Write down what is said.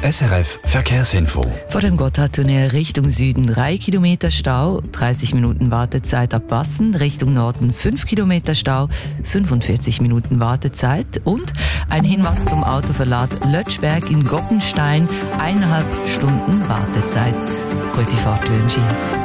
SRF Verkehrsinfo. Vor dem Gotthardtunnel Richtung Süden 3 Kilometer Stau, 30 Minuten Wartezeit ab Bassen, Richtung Norden 5 Kilometer Stau, 45 Minuten Wartezeit und ein Hinweis zum Autoverlad Lötschberg in Goppenstein, 1,5 Stunden Wartezeit. Gute Fahrt wünsche ich.